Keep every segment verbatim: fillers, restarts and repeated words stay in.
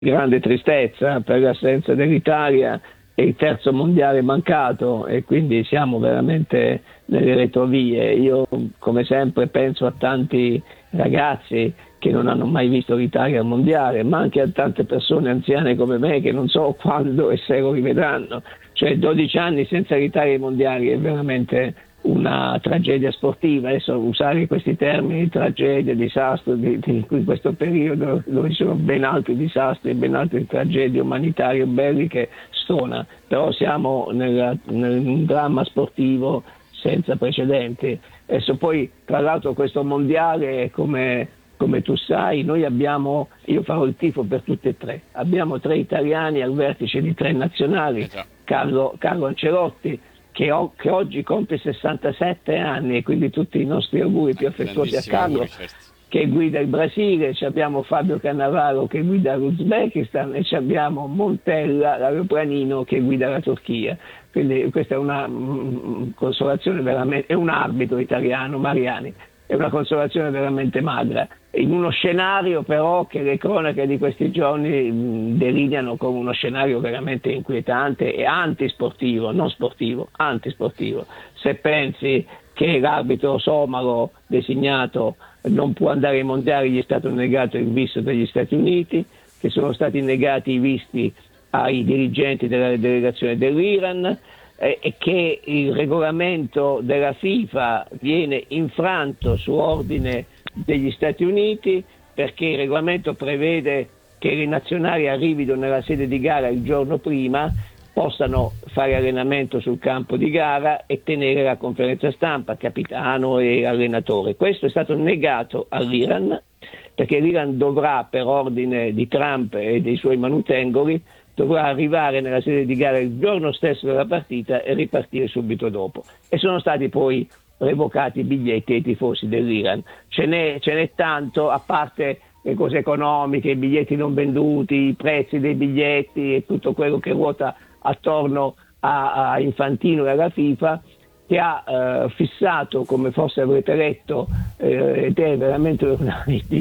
grande tristezza per l'assenza dell'Italia, è il terzo mondiale mancato e quindi siamo veramente nelle retrovie. Io come sempre penso a tanti ragazzi che non hanno mai visto l'Italia al mondiale, ma anche a tante persone anziane come me che non so quando e se lo rivedranno. Cioè dodici anni senza l'Italia ai mondiali è veramente una tragedia sportiva. Adesso usare questi termini, tragedia, disastro, di, di, in questo periodo dove ci sono ben altri disastri, ben altre tragedie umanitarie belliche, stona, però siamo nel, nel un dramma sportivo senza precedenti. Adesso poi tra l'altro questo mondiale, come, come tu sai, noi abbiamo, io farò il tifo per tutte e tre, abbiamo tre italiani al vertice di tre nazionali, Carlo, Carlo Ancelotti, Che, o, che oggi compie sessantasette anni, e quindi tutti i nostri auguri più affettuosi a Carlo, certo, che guida il Brasile. Ci abbiamo Fabio Cannavaro che guida l'Uzbekistan e ci abbiamo Montella, l'aeroplanino, che guida la Turchia. Quindi questa è una mh, consolazione veramente, è un arbitro italiano, Mariani, è una consolazione veramente magra, in uno scenario però che le cronache di questi giorni mh, delineano come uno scenario veramente inquietante e antisportivo, non sportivo, antisportivo. Se pensi che l'arbitro somalo designato non può andare ai mondiali, gli è stato negato il visto dagli Stati Uniti, che sono stati negati i visti ai dirigenti della delegazione dell'Iran, e che il regolamento della FIFA viene infranto su ordine degli Stati Uniti, perché il regolamento prevede che le nazionali arrivino nella sede di gara il giorno prima, possano fare allenamento sul campo di gara e tenere la conferenza stampa, capitano e allenatore. Questo è stato negato all'Iran, perché l'Iran dovrà, per ordine di Trump e dei suoi manutengoli, dovrà arrivare nella sede di gara il giorno stesso della partita e ripartire subito dopo. E sono stati poi revocati i biglietti ai tifosi dell'Iran. Ce n'è, ce n'è tanto, a parte le cose economiche, i biglietti non venduti, i prezzi dei biglietti e tutto quello che ruota attorno a, a Infantino e alla FIFA, che ha eh, fissato, come forse avrete letto, eh, ed è veramente un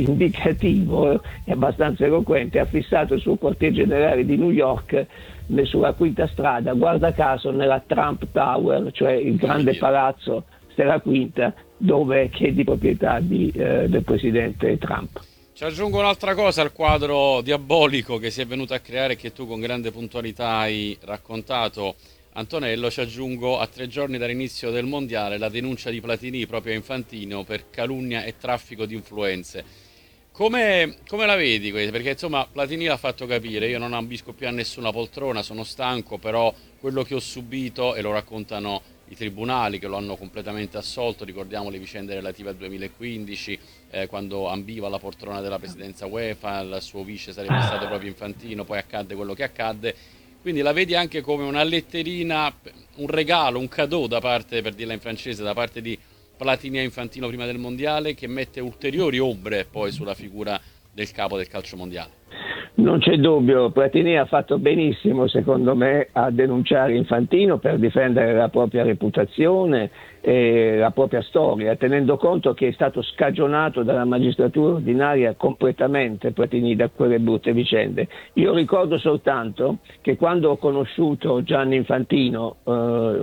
indicativo e abbastanza eloquente, ha fissato il suo quartier generale di New York sulla Quinta Strada, guarda caso nella Trump Tower, cioè il grande palazzo della Quinta, dove che è di proprietà di, eh, del presidente Trump. Ci aggiungo un'altra cosa al quadro diabolico che si è venuto a creare e che tu con grande puntualità hai raccontato, Antonello. Ci aggiungo, a tre giorni dall'inizio del mondiale, la denuncia di Platini proprio a Infantino per calunnia e traffico di influenze. Come, come la vedi questa? Perché insomma Platini l'ha fatto capire: io non ambisco più a nessuna poltrona, sono stanco, però quello che ho subito, e lo raccontano i tribunali che lo hanno completamente assolto, ricordiamo le vicende relative al duemilaquindici, eh, quando ambiva la poltrona della presidenza UEFA, il suo vice sarebbe stato proprio Infantino, poi accadde quello che accadde. Quindi la vedi anche come una letterina, un regalo, un cadeau da parte, per dirla in francese, da parte di Platini a Infantino prima del mondiale, che mette ulteriori ombre poi sulla figura del capo del calcio mondiale. Non c'è dubbio, Platini ha fatto benissimo secondo me a denunciare Infantino per difendere la propria reputazione e la propria storia, tenendo conto che è stato scagionato dalla magistratura ordinaria completamente Platini da quelle brutte vicende. Io ricordo soltanto che quando ho conosciuto Gianni Infantino, eh,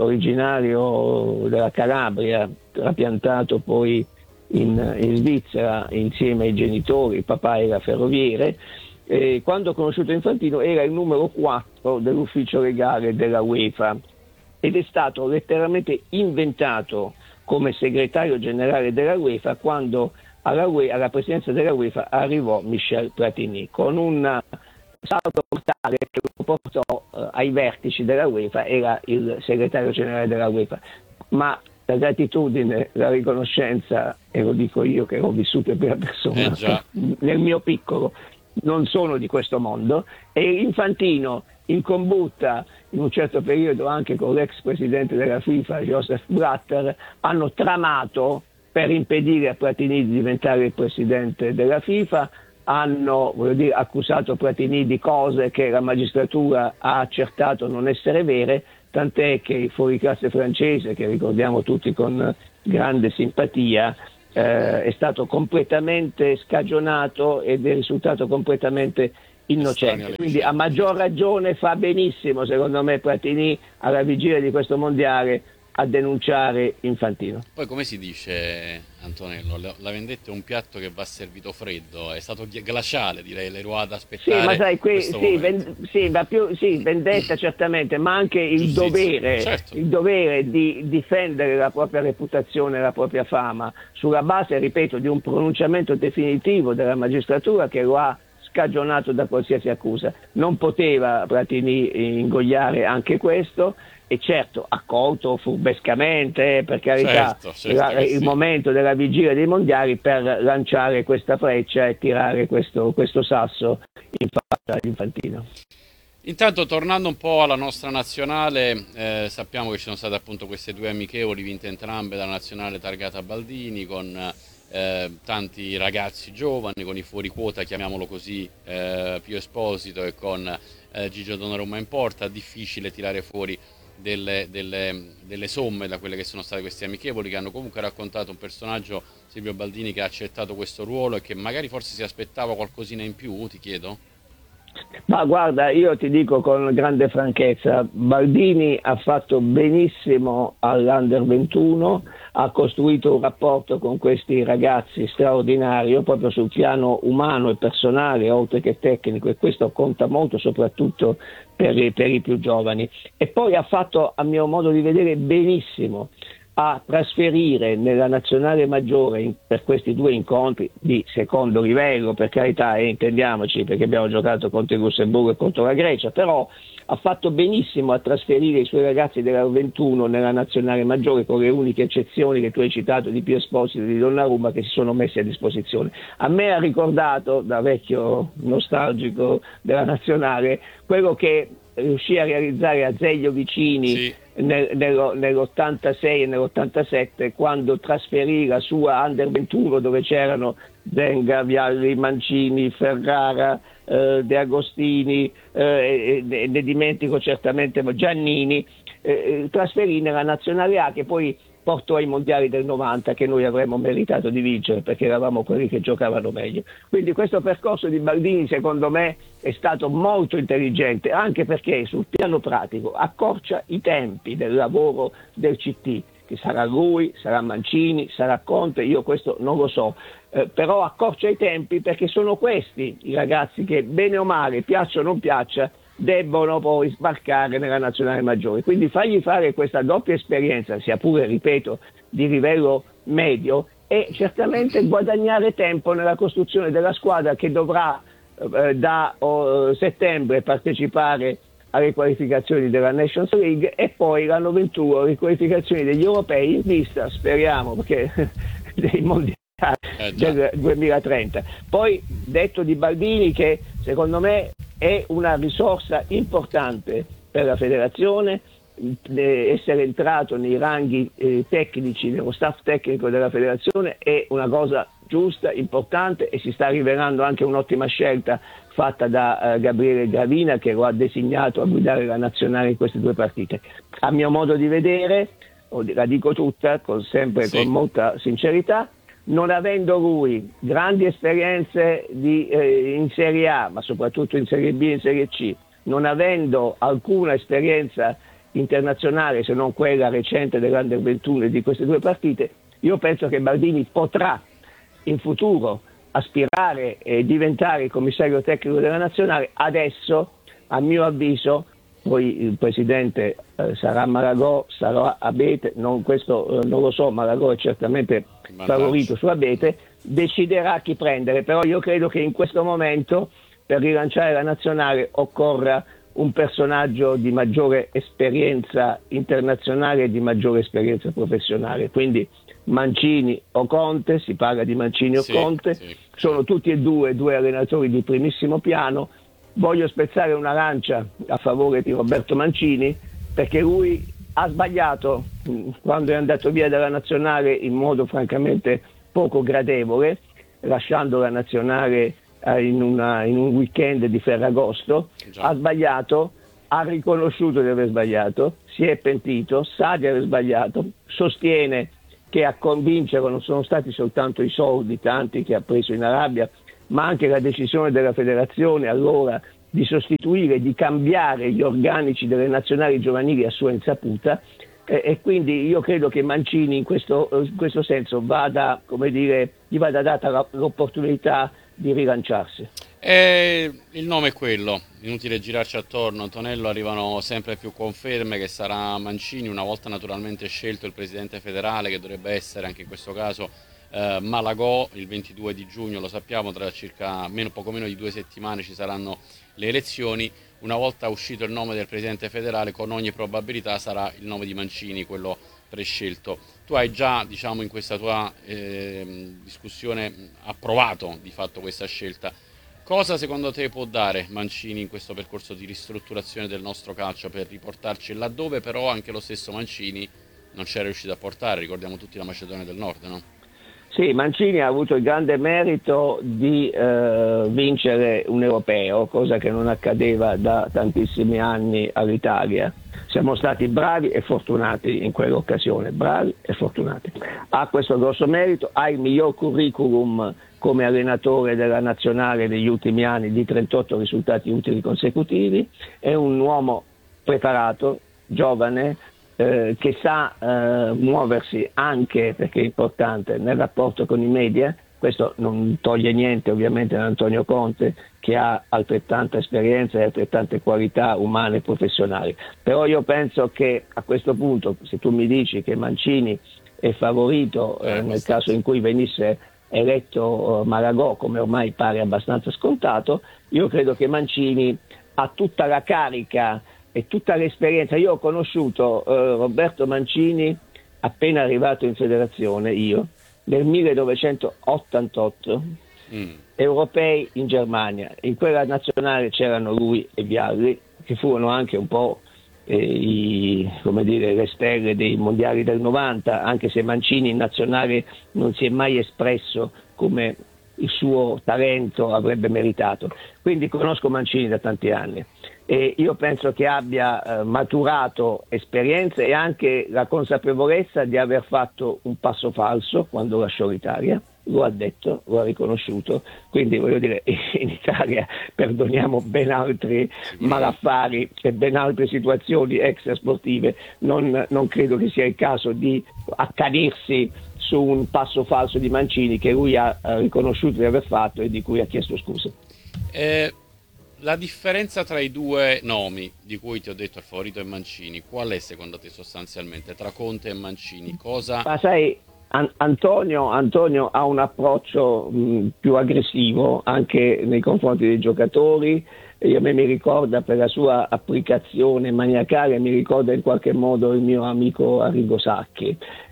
originario della Calabria, trapiantato poi in, in Svizzera insieme ai genitori, il papà era ferroviere, e quando ho conosciuto Infantino era il numero quattro dell'ufficio legale della UEFA ed è stato letteralmente inventato come segretario generale della UEFA quando alla, UEFA, alla presidenza della UEFA arrivò Michel Platini con un salto mortale che lo portò eh, ai vertici della UEFA, era il segretario generale della UEFA. Ma la gratitudine, la riconoscenza, e lo dico io che ho vissuto in prima persona eh nel mio piccolo, non sono di questo mondo, e Infantino in combutta in un certo periodo anche con l'ex presidente della FIFA Joseph Blatter hanno tramato per impedire a Platini di diventare il presidente della FIFA, hanno voglio dire, accusato Platini di cose che la magistratura ha accertato non essere vere, tant'è che il fuoriclasse francese, che ricordiamo tutti con grande simpatia, eh, è stato completamente scagionato ed è risultato completamente innocente. Quindi a maggior ragione fa benissimo, secondo me, Platini alla vigilia di questo mondiale a denunciare Infantino. Poi come si dice, Antonello, la vendetta è un piatto che va servito freddo, è stato glaciale, direi, l'Eroa ad aspettare. Sì, ma sai, qui sì, ven, sì, va più, sì, vendetta certamente, ma anche il Giustizia, dovere, certo. il dovere di difendere la propria reputazione, la propria fama, sulla base, ripeto, di un pronunciamento definitivo della magistratura che lo ha scagionato da qualsiasi accusa. Non poteva Platini ingoiare anche questo. E certo, accolto furbescamente, per carità, certo, certo la, il sì. momento della vigilia dei mondiali per lanciare questa freccia e tirare questo, questo sasso in faccia di Infantino. Intanto, tornando un po' alla nostra nazionale, eh, sappiamo che ci sono state appunto queste due amichevoli vinte entrambe dalla nazionale targata Baldini, con eh, tanti ragazzi giovani, con i fuori quota, chiamiamolo così, eh, Pio Esposito e con eh, Gigio Donnarumma in porta. Difficile tirare fuori Delle, delle, delle somme da quelle che sono state queste amichevoli, che hanno comunque raccontato un personaggio, Silvio Baldini, che ha accettato questo ruolo e che magari forse si aspettava qualcosina in più, ti chiedo? Ma guarda, io ti dico con grande franchezza, Baldini ha fatto benissimo all'Under ventuno, ha costruito un rapporto con questi ragazzi straordinario, proprio sul piano umano e personale, oltre che tecnico, e questo conta molto soprattutto per i, per i più giovani. E poi ha fatto, a mio modo di vedere, benissimo a trasferire nella nazionale maggiore in, per questi due incontri di secondo livello, per carità, e intendiamoci, perché abbiamo giocato contro il Lussemburgo e contro la Grecia, però ha fatto benissimo a trasferire i suoi ragazzi della ventuno nella nazionale maggiore, con le uniche eccezioni che tu hai citato di Pio Esposito e di Donnarumma, che si sono messi a disposizione. A me ha ricordato, da vecchio nostalgico della nazionale, quello che riuscì a realizzare Azeglio Vicini sì. nel, nello, nell'ottantasei e nell'ottantasette, quando trasferì la sua Under ventuno, dove c'erano Zenga, Vialli, Mancini, Ferrara, eh, De Agostini, eh, e, e ne dimentico certamente Giannini, eh, trasferì nella nazionale A, che poi portò ai mondiali del novanta, che noi avremmo meritato di vincere perché eravamo quelli che giocavano meglio. Quindi questo percorso di Baldini, secondo me, è stato molto intelligente, anche perché sul piano pratico accorcia i tempi del lavoro del C T, che sarà lui, sarà Mancini, sarà Conte, io questo non lo so, eh, però accorcia i tempi, perché sono questi i ragazzi che, bene o male, piaccia o non piaccia, debbono poi sbarcare nella nazionale maggiore. Quindi fargli fare questa doppia esperienza, sia pure, ripeto, di livello medio, e certamente guadagnare tempo nella costruzione della squadra, che dovrà eh, da oh, settembre partecipare alle qualificazioni della Nations League e poi l'anno ventuno alle qualificazioni degli europei, in vista, speriamo, perché dei mondiali eh, del duemilatrenta. Poi detto di Baldini, che secondo me è una risorsa importante per la federazione, essere entrato nei ranghi eh, tecnici, nello staff tecnico della federazione è una cosa giusta, importante, e si sta rivelando anche un'ottima scelta fatta da uh, Gabriele Gravina, che lo ha designato a guidare la nazionale in queste due partite. A mio modo di vedere, la dico tutta, con, sempre sì. con molta sincerità, non avendo lui grandi esperienze di, eh, in Serie A, ma soprattutto in Serie B e in Serie C, non avendo alcuna esperienza internazionale, se non quella recente dell'Under ventuno e di queste due partite, io penso che Baldini potrà in futuro aspirare e diventare il commissario tecnico della nazionale. Adesso, a mio avviso, poi il presidente eh, sarà Malagò, sarà Abete, non, questo eh, non lo so, Malagò è certamente favorito su Abete, deciderà chi prendere, però io credo che in questo momento per rilanciare la nazionale occorra un personaggio di maggiore esperienza internazionale e di maggiore esperienza professionale, quindi Mancini o Conte, si parla di Mancini o sì, Conte, sì. Sono tutti e due due allenatori di primissimo piano. Voglio spezzare una lancia a favore di Roberto Mancini, perché lui ha sbagliato quando è andato via dalla nazionale in modo francamente poco gradevole, lasciando la nazionale in, una, in un weekend di Ferragosto. Ha sbagliato, ha riconosciuto di aver sbagliato, si è pentito, sa di aver sbagliato, sostiene che a convincerlo non sono stati soltanto i soldi, tanti che ha preso in Arabia, ma anche la decisione della federazione allora di sostituire, di cambiare gli organici delle nazionali giovanili a sua insaputa, eh, e quindi io credo che Mancini in questo, in questo senso vada, come dire, gli vada data la, l'opportunità di rilanciarsi. E il nome è quello, inutile girarci attorno. Antonello, arrivano sempre più conferme che sarà Mancini, una volta naturalmente scelto il presidente federale, che dovrebbe essere anche in questo caso eh, Malagò. Il ventidue di giugno, lo sappiamo, tra circa meno, poco meno di due settimane ci saranno le elezioni. Una volta uscito il nome del presidente federale, con ogni probabilità sarà il nome di Mancini quello prescelto. Tu hai già, diciamo, in questa tua eh, discussione approvato di fatto questa scelta. Cosa secondo te può dare Mancini in questo percorso di ristrutturazione del nostro calcio per riportarci laddove però anche lo stesso Mancini non c'era riuscito a portare? Ricordiamo tutti la Macedonia del Nord, no? Sì, Mancini ha avuto il grande merito di eh, vincere un europeo, cosa che non accadeva da tantissimi anni all'Italia. Siamo stati bravi e fortunati in quell'occasione, bravi e fortunati. Ha questo grosso merito, ha il miglior curriculum come allenatore della nazionale negli ultimi anni, di trentotto risultati utili consecutivi, è un uomo preparato, giovane, eh, che sa eh, muoversi anche, perché è importante, nel rapporto con i media. Questo non toglie niente ovviamente ad Antonio Conte, che ha altrettanta esperienza e altrettante qualità umane e professionali. Però io penso che a questo punto, se tu mi dici che Mancini è favorito eh, nel caso in cui venisse eletto Malagò, come ormai pare abbastanza scontato, io credo che Mancini ha tutta la carica e tutta l'esperienza. Io ho conosciuto eh, Roberto Mancini appena arrivato in federazione, io, nel millenovecentottantotto, mm. europei in Germania. In quella nazionale c'erano lui e Vialli, che furono anche un po' eh, i, come dire, le stelle dei mondiali del novanta, anche se Mancini in nazionale non si è mai espresso come il suo talento avrebbe meritato. Quindi conosco Mancini da tanti anni e io penso che abbia eh, maturato esperienze e anche la consapevolezza di aver fatto un passo falso quando lasciò l'Italia. Lo ha detto, lo ha riconosciuto, quindi voglio dire, in Italia perdoniamo ben altri malaffari e ben altre situazioni extrasportive, non, non credo che sia il caso di accanirsi su un passo falso di Mancini che lui ha riconosciuto di aver fatto e di cui ha chiesto scusa. Eh, la differenza tra i due nomi di cui ti ho detto il favorito è Mancini, qual è secondo te sostanzialmente tra Conte e Mancini? Cosa... Ma sai, Antonio, Antonio ha un approccio mh, più aggressivo anche nei confronti dei giocatori, e a me mi ricorda, per la sua applicazione maniacale, mi ricorda in qualche modo il mio amico Arrigo Sacchi.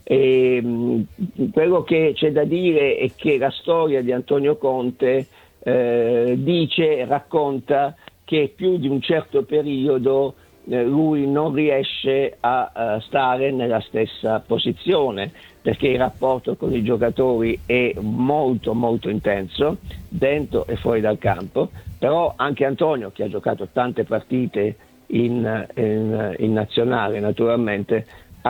E, mh, quello che c'è da dire è che la storia di Antonio Conte eh, dice, racconta che più di un certo periodo lui non riesce a, a stare nella stessa posizione, perché il rapporto con i giocatori è molto molto intenso dentro e fuori dal campo. Però anche Antonio, che ha giocato tante partite in, in, in nazionale naturalmente,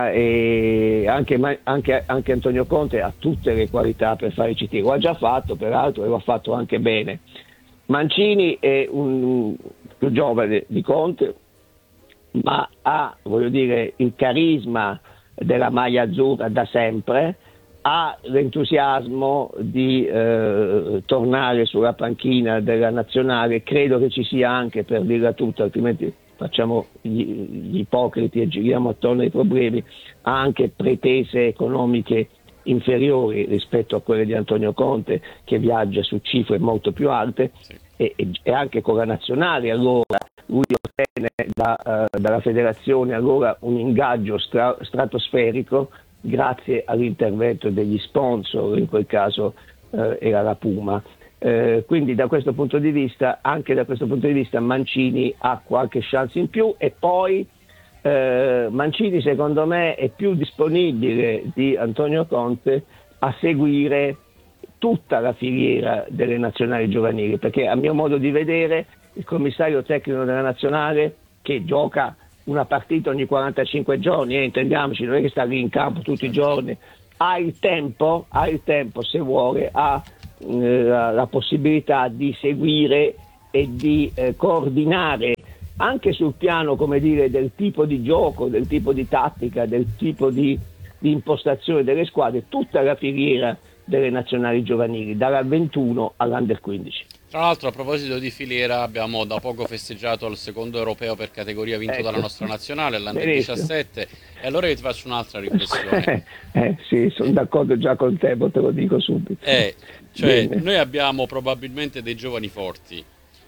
e anche, anche, anche Antonio Conte ha tutte le qualità per fare i C T, lo ha già fatto peraltro e lo ha fatto anche bene. Mancini è un più giovane di Conte, ma ha, voglio dire, il carisma della maglia azzurra da sempre, ha l'entusiasmo di eh, tornare sulla panchina della nazionale, credo che ci sia anche, per dirla tutta, altrimenti facciamo gli, gli ipocriti e giriamo attorno ai problemi, ha anche pretese economiche inferiori rispetto a quelle di Antonio Conte, che viaggia su cifre molto più alte, sì. e, e anche con la nazionale allora lui ottenne da, uh, dalla federazione allora un ingaggio stra- stratosferico grazie all'intervento degli sponsor, in quel caso uh, era la Puma. Uh, quindi da questo punto di vista, anche da questo punto di vista, Mancini ha qualche chance in più, e poi uh, Mancini secondo me è più disponibile di Antonio Conte a seguire tutta la filiera delle nazionali giovanili, perché a mio modo di vedere il commissario tecnico della nazionale, che gioca una partita ogni quarantacinque giorni, eh, intendiamoci, non è che sta lì in campo tutti i giorni, ha il tempo, ha il tempo se vuole, a eh, la, la possibilità di seguire e di eh, coordinare anche sul piano, come dire, del tipo di gioco, del tipo di tattica, del tipo di, di impostazione delle squadre, tutta la filiera delle nazionali giovanili, dalla ventuno all'Under quindici. Tra l'altro, a proposito di filiera, abbiamo da poco festeggiato il secondo europeo per categoria vinto Ecco. dalla nostra nazionale, l'Under Benissimo. diciassette, e allora io ti faccio un'altra riflessione. eh, sì, sono d'accordo già con te, te lo dico subito. Eh, cioè, Bene. noi abbiamo probabilmente dei giovani forti,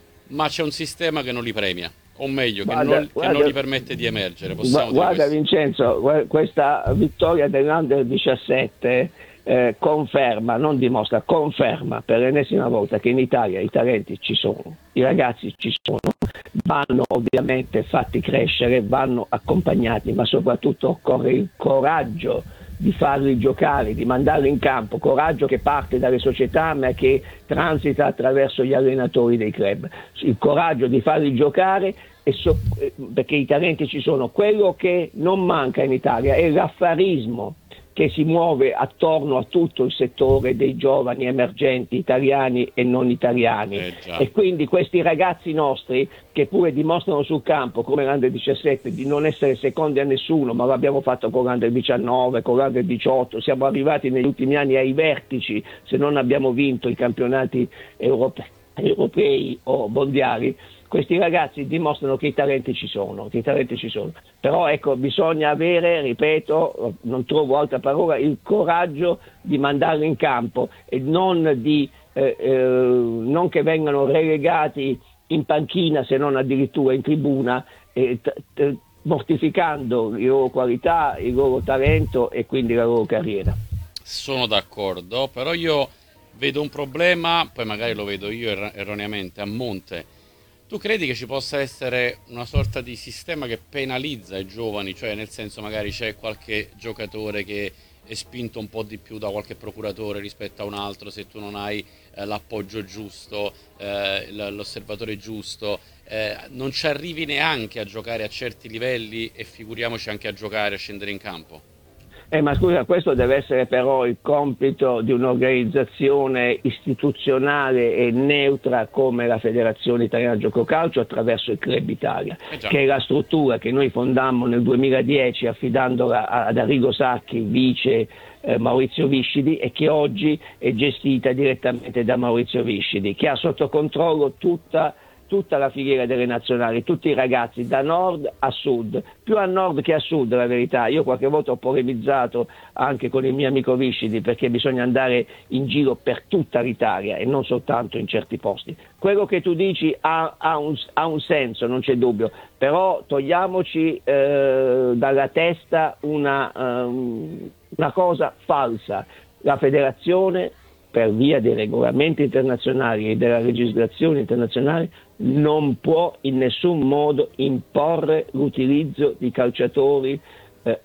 ma c'è un sistema che non li premia, o meglio, che, Guarda, non, che guarda, non li permette di emergere. Possiamo dire guarda questo? Vincenzo, gu- questa vittoria dell'Under diciassette eh, conferma, non dimostra, conferma per l'ennesima volta che in Italia i talenti ci sono, i ragazzi ci sono, vanno ovviamente fatti crescere, vanno accompagnati, ma soprattutto occorre il coraggio di farli giocare, di mandarli in campo, coraggio che parte dalle società ma che transita attraverso gli allenatori dei club, il coraggio di farli giocare e so, perché i talenti ci sono. Quello che non manca in Italia è l'affarismo che si muove attorno a tutto il settore dei giovani emergenti italiani e non italiani, Eh, già. e quindi questi ragazzi nostri che pure dimostrano sul campo come l'Under diciassette di non essere secondi a nessuno, ma l'abbiamo fatto con l'Under diciannove, con l'Under diciotto, siamo arrivati negli ultimi anni ai vertici se non abbiamo vinto i campionati europe- europei o mondiali. Questi ragazzi dimostrano che i talenti ci sono, che i talenti ci sono. Però ecco, bisogna avere, ripeto, non trovo altra parola, il coraggio di mandarli in campo e non, di, eh, eh, non che vengano relegati in panchina, se non addirittura in tribuna, eh, t- t- mortificando le loro qualità, il loro talento e quindi la loro carriera. Sono d'accordo, però io vedo un problema, poi magari lo vedo io erro- erroneamente, a monte. Tu credi che ci possa essere una sorta di sistema che penalizza i giovani? Cioè, nel senso, magari c'è qualche giocatore che è spinto un po' di più da qualche procuratore rispetto a un altro se tu non hai eh, l'appoggio giusto, eh, l- l'osservatore giusto, eh, non ci arrivi neanche a giocare a certi livelli e figuriamoci anche a giocare, a scendere in campo. Eh, ma scusa, questo deve essere però il compito di un'organizzazione istituzionale e neutra come la Federazione Italiana Gioco Calcio attraverso il Club Italia, Eh già. che è la struttura che noi fondammo nel duemiladieci affidandola ad Arrigo Sacchi, vice eh, Maurizio Viscidi, e che oggi è gestita direttamente da Maurizio Viscidi, che ha sotto controllo tutta tutta la filiera delle nazionali, tutti i ragazzi da nord a sud, più a nord che a sud la verità. Io qualche volta ho polemizzato anche con il mio amico Viscidi perché bisogna andare in giro per tutta l'Italia e non soltanto in certi posti. Quello che tu dici ha, ha, un, ha un senso, non c'è dubbio, però togliamoci eh, dalla testa una, um, una cosa falsa. La federazione, per via dei regolamenti internazionali e della legislazione internazionale, non può in nessun modo imporre l'utilizzo di calciatori eh,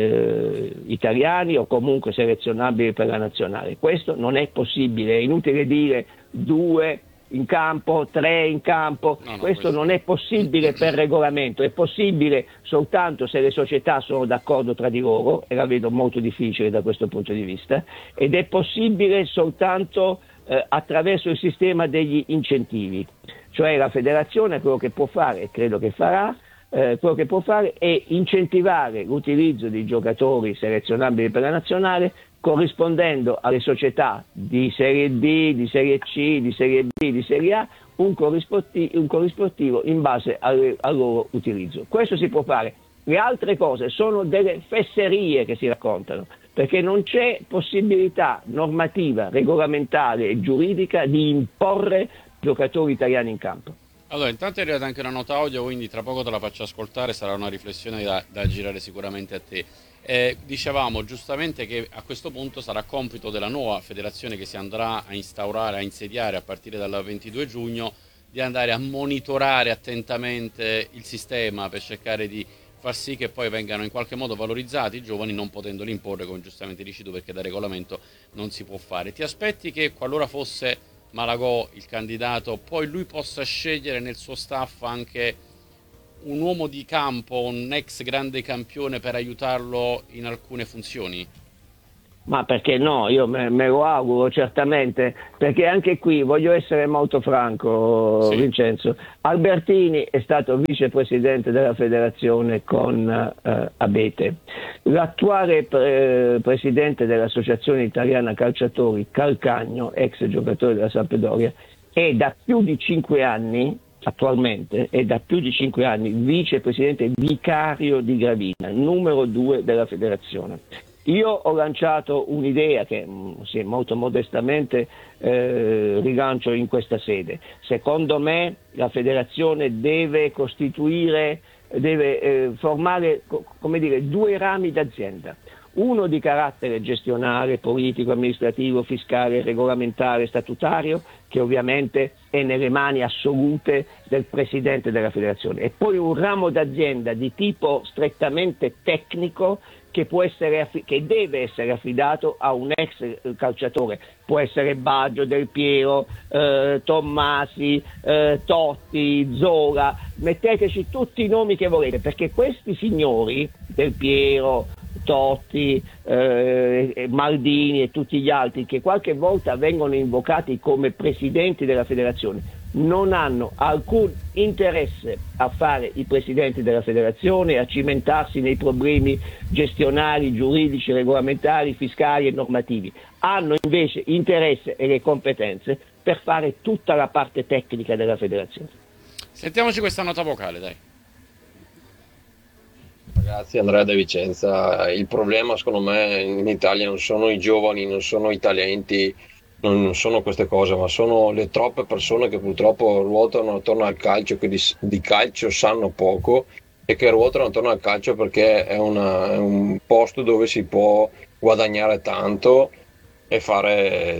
eh, italiani o comunque selezionabili per la nazionale. Questo non è possibile, è inutile dire due in campo, tre in campo, No, no, questo questo- non è possibile per regolamento, è possibile soltanto se le società sono d'accordo tra di loro, e la vedo molto difficile da questo punto di vista, ed è possibile soltanto eh, attraverso il sistema degli incentivi, cioè la federazione quello che può fare, e credo che farà, eh, quello che può fare è incentivare l'utilizzo di giocatori selezionabili per la nazionale corrispondendo alle società di Serie D, di Serie C, di Serie B, di Serie A un corrispettivo, un corrispettivo in base al, al loro utilizzo. Questo si può fare. Le altre cose sono delle fesserie che si raccontano, perché non c'è possibilità normativa, regolamentare e giuridica di imporre giocatori italiani in campo. Allora, intanto è arrivata anche una nota audio, quindi tra poco te la faccio ascoltare, sarà una riflessione da, da girare sicuramente a te. Eh, dicevamo giustamente che a questo punto sarà compito della nuova federazione che si andrà a instaurare, a insediare a partire dal ventidue giugno, di andare a monitorare attentamente il sistema per cercare di far sì che poi vengano in qualche modo valorizzati i giovani, non potendoli imporre, come giustamente dici tu, perché da regolamento non si può fare. Ti aspetti che qualora fosse Malagò il candidato, poi lui possa scegliere nel suo staff anche un uomo di campo, un ex grande campione per aiutarlo in alcune funzioni? Ma perché no? Io me, me lo auguro certamente, perché anche qui voglio essere molto franco, Sì. Vincenzo. Albertini è stato vicepresidente della federazione con eh, Abete. L'attuale pre- presidente dell'Associazione Italiana Calciatori, Calcagno, ex giocatore della Sampdoria, è da più di cinque anni, attualmente, è da più di cinque anni vicepresidente vicario di Gravina, numero due della federazione. Io ho lanciato un'idea che sì, molto modestamente eh, rilancio in questa sede. Secondo me la federazione deve costituire, deve eh, formare come dire, due rami d'azienda. Uno di carattere gestionale, politico, amministrativo, fiscale, regolamentare, statutario, che ovviamente è nelle mani assolute del presidente della federazione, e poi un ramo d'azienda di tipo strettamente tecnico che può essere, che deve essere affidato a un ex calciatore, può essere Baggio, Del Piero, eh, Tommasi, eh, Totti, Zola, metteteci tutti i nomi che volete, perché questi signori, Del Piero, Totti, eh, Maldini e tutti gli altri che qualche volta vengono invocati come presidenti della federazione, non hanno alcun interesse a fare i presidenti della federazione, a cimentarsi nei problemi gestionali, giuridici, regolamentari, fiscali e normativi. Hanno invece interesse e le competenze per fare tutta la parte tecnica della federazione. Sentiamoci questa nota vocale, dai. Ragazzi, Andrea da Vicenza. Il problema secondo me in Italia non sono i giovani, non sono i talenti, non sono queste cose, ma sono le troppe persone che purtroppo ruotano attorno al calcio, che di, di calcio sanno poco e che ruotano attorno al calcio perché è, una, è un posto dove si può guadagnare tanto e fare,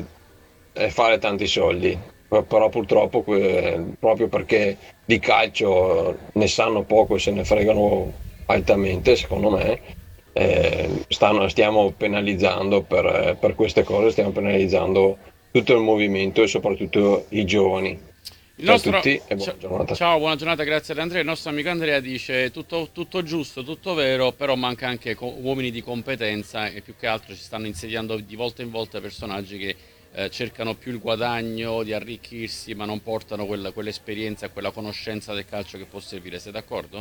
e fare tanti soldi. Però purtroppo eh, proprio perché di calcio ne sanno poco e se ne fregano altamente, secondo me, eh, stanno, stiamo penalizzando per, per queste cose, stiamo penalizzando tutto il movimento e soprattutto i giovani. Il Ciao nostro... a tutti e buona ciao, giornata. Ciao, buona giornata, grazie ad Andrea. Il nostro amico Andrea dice tutto, tutto giusto, tutto vero, però manca anche co- uomini di competenza e più che altro si stanno insediando di volta in volta personaggi che eh, cercano più il guadagno di arricchirsi, ma non portano quella, quell'esperienza, quella conoscenza del calcio che può servire. Sei d'accordo?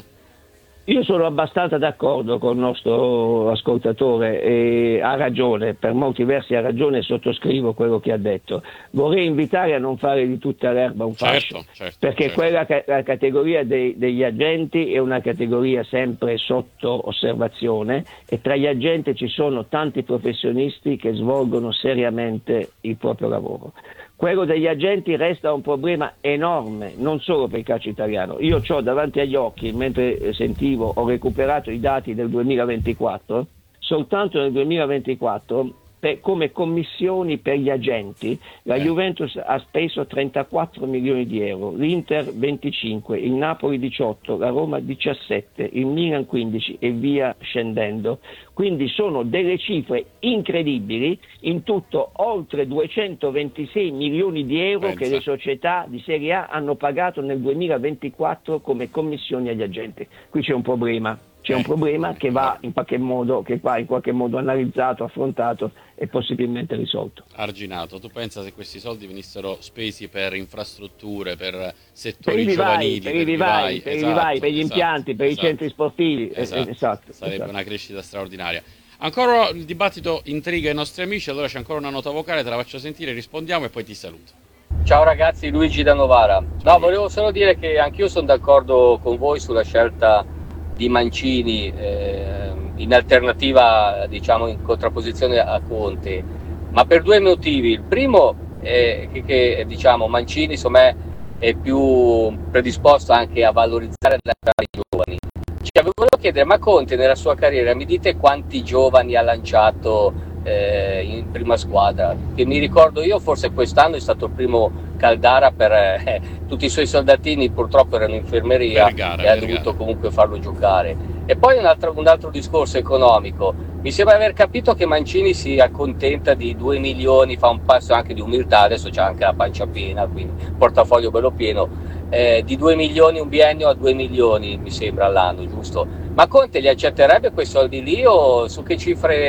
Io sono abbastanza d'accordo con il nostro ascoltatore e ha ragione, per molti versi ha ragione e sottoscrivo quello che ha detto. Vorrei invitare a non fare di tutta l'erba un fascio, certo, certo, perché certo. quella la categoria dei, degli agenti è una categoria sempre sotto osservazione e tra gli agenti ci sono tanti professionisti che svolgono seriamente il proprio lavoro. Quello degli agenti resta un problema enorme, non solo per il calcio italiano. Io ho davanti agli occhi, mentre sentivo, ho recuperato i dati del duemilaventiquattro, soltanto nel duemilaventiquattro per, come commissioni per gli agenti, la eh. Juventus ha speso trentaquattro milioni di euro, l'Inter venticinque, il Napoli diciotto, la Roma diciassette, il Milan quindici e via scendendo. Quindi sono delle cifre incredibili, in tutto oltre duecentoventisei milioni di euro Pensa. che le società di Serie A hanno pagato nel duemilaventiquattro come commissioni agli agenti. Qui c'è un problema. C'è un problema che va in qualche modo, che va in qualche modo analizzato, affrontato e possibilmente risolto. Arginato, tu pensa se questi soldi venissero spesi per infrastrutture, per Per settori i vivai, giovanili, per i vivai, per i esatto, vivai, per gli esatto, impianti, per esatto, i centri sportivi, eh, esatto, esatto, sarebbe esatto. una crescita straordinaria. Ancora il dibattito intriga i nostri amici, allora c'è ancora una nota vocale, te la faccio sentire, rispondiamo e poi ti saluto. Ciao ragazzi, Luigi da Novara. No, volevo solo dire che anch'io sono d'accordo con voi sulla scelta di Mancini eh, in alternativa, diciamo in contrapposizione a Conte, ma per due motivi. Il primo è che, che diciamo Mancini insomma è più predisposto anche a valorizzare i giovani. Ci avevo da chiedere, ma Conte nella sua carriera mi dite quanti giovani ha lanciato eh, in prima squadra? Che mi ricordo io, forse quest'anno è stato il primo Caldara per eh, tutti i suoi soldatini, purtroppo erano in infermeria Vergara, e ha Vergara. dovuto comunque farlo giocare. E poi un altro, un altro discorso economico. Mi sembra aver capito che Mancini si accontenta di due milioni, fa un passo anche di umiltà, adesso c'ha anche la pancia piena, quindi portafoglio bello pieno, eh, di due milioni, un biennio a due milioni mi sembra all'anno, giusto? Ma Conte li accetterebbe quei soldi lì o su che cifre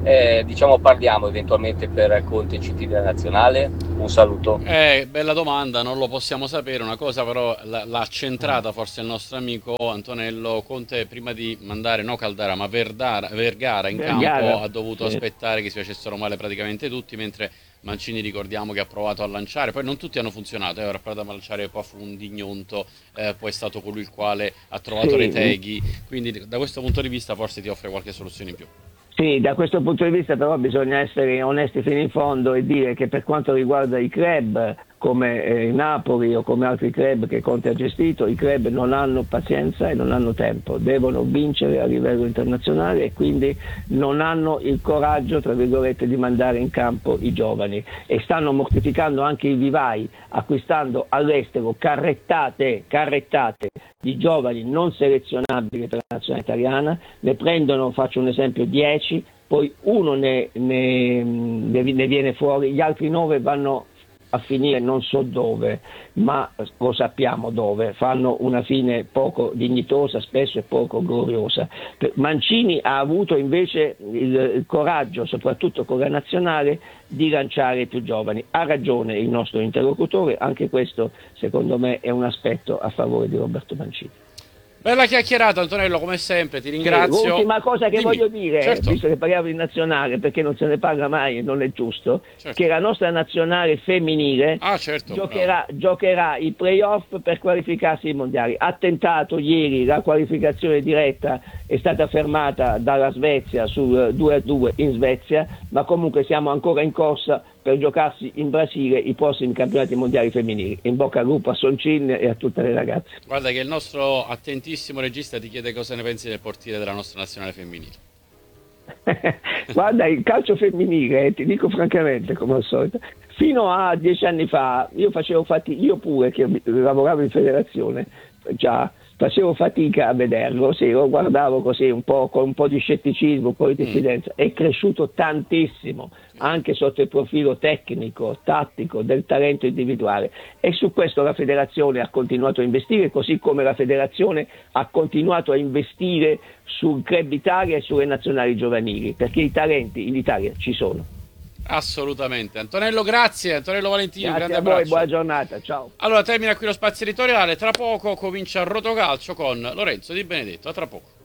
eh, diciamo parliamo eventualmente per Conte in C T della nazionale? Un saluto. Eh, bella domanda, non lo possiamo sapere. Una cosa però l'ha centrata forse il nostro amico Antonello. Conte prima di mandare no Caldara ma Verdara, Vergara in Vergara. campo ha dovuto Sì. aspettare che si facessero male praticamente tutti, mentre Mancini ricordiamo che ha provato a lanciare, poi non tutti hanno funzionato, eh, ora ha provato a lanciare poi fu un Dignonto, eh, poi è stato colui il quale ha trovato Sì. Retegui, quindi da questo punto di vista forse ti offre qualche soluzione in più. Sì, da questo punto di vista però bisogna essere onesti fino in fondo e dire che per quanto riguarda i club come eh, Napoli o come altri club che Conte ha gestito, i club non hanno pazienza e non hanno tempo, devono vincere a livello internazionale e quindi non hanno il coraggio, tra virgolette, di mandare in campo i giovani e stanno mortificando anche i vivai, acquistando all'estero carrettate, carrettate di giovani non selezionabili per la nazionale italiana, ne prendono, faccio un esempio, dieci, poi uno ne, ne, ne viene fuori, gli altri nove vanno a finire non so dove, ma lo sappiamo dove, fanno una fine poco dignitosa, spesso e poco gloriosa. Mancini ha avuto invece il, il coraggio, soprattutto con la nazionale, di lanciare i più giovani. Ha ragione il nostro interlocutore, anche questo secondo me è un aspetto a favore di Roberto Mancini. Bella chiacchierata Antonello, come sempre, ti ringrazio. L'ultima cosa che Dimmi. voglio dire, Certo. visto che parliamo di nazionale, perché non se ne parla mai e non è giusto, Certo. che la nostra nazionale femminile Ah, certo, giocherà, giocherà i playoff per qualificarsi ai mondiali. Ha tentato ieri la qualificazione diretta, è stata fermata dalla Svezia sul due a due in Svezia, ma comunque siamo ancora in corsa per giocarsi in Brasile i prossimi campionati mondiali femminili. In bocca al lupo a Soncin e a tutte le ragazze. Guarda che il nostro attentissimo regista ti chiede cosa ne pensi del portiere della nostra nazionale femminile. Guarda, il calcio femminile, eh, ti dico francamente, come al solito, fino a dieci anni fa io facevo fatica, io pure che lavoravo in federazione, già facevo fatica a vederlo, sì, lo guardavo così un po' con un po' di scetticismo, un po' di diffidenza. È cresciuto tantissimo anche sotto il profilo tecnico, tattico, del talento individuale e su questo la federazione ha continuato a investire, così come la federazione ha continuato a investire sul Club Italia e sulle nazionali giovanili, perché i talenti in Italia ci sono. Assolutamente. Antonello, grazie. Antonello Valentino, Grazie grande a voi, abbraccio. buona giornata, ciao. Allora termina qui lo spazio editoriale, tra poco comincia il Rotocalcio con Lorenzo Di Benedetto, a tra poco.